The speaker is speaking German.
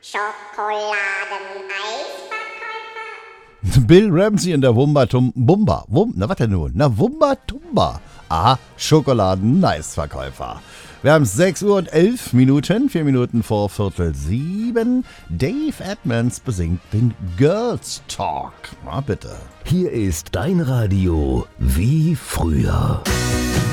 Schokoladeneisverkäufer? Bill Ramsey in der Wumba Tumba. Aha, Schokoladen-Eisverkäufer. Wir haben 6 Uhr und 11 Minuten, 4 Minuten vor 6:45. Dave Edmonds besingt den Girls Talk. Na bitte. Hier ist dein Radio wie früher.